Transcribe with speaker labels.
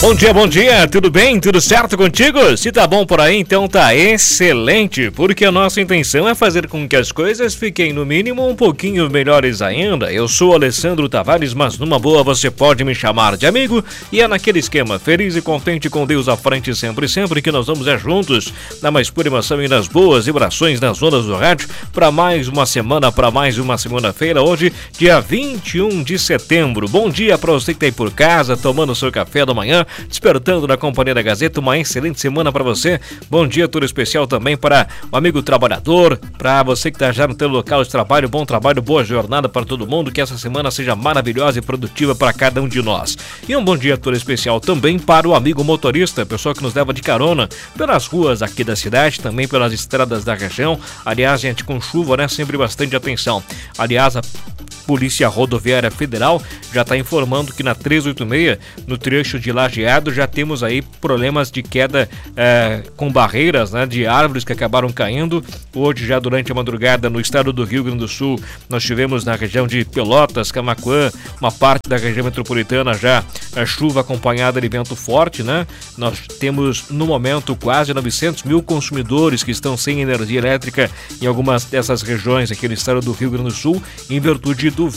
Speaker 1: Bom dia, tudo bem? Tudo certo contigo? Se tá bom por aí, então tá excelente, porque a nossa intenção é fazer com que as coisas fiquem no mínimo um pouquinho melhores ainda. Eu sou Alessandro Tavares, mas numa boa você pode me chamar de amigo, e é naquele esquema, feliz e contente com Deus à frente sempre que nós vamos juntos, na mais pura emoção e nas boas vibrações nas ondas do rádio, para mais uma semana, para mais uma segunda-feira, hoje, dia 21 de setembro. Bom dia para você que tá aí por casa, tomando seu café da manhã, despertando na companhia da Gazeta, uma excelente semana para você. Bom dia todo especial também para o amigo trabalhador, para você que está já no teu local de trabalho, bom trabalho, boa jornada para todo mundo, que essa semana seja maravilhosa e produtiva para cada um de nós. E um bom dia todo especial também para o amigo motorista, pessoa que nos leva de carona pelas ruas aqui da cidade, também pelas estradas da região. Aliás, gente, com chuva, né, sempre bastante atenção. Aliás, a Polícia Rodoviária Federal já está informando que na 386, no trecho de Lajeado, já temos aí problemas de queda com barreiras, né, de árvores que acabaram caindo. Hoje, já durante a madrugada, no estado do Rio Grande do Sul, nós tivemos na região de Pelotas, Camaquã, uma parte da região metropolitana já a chuva acompanhada de vento forte, né? Nós temos no momento quase 900 mil consumidores que estão sem energia elétrica em algumas dessas regiões aqui no estado do Rio Grande do Sul, em virtude do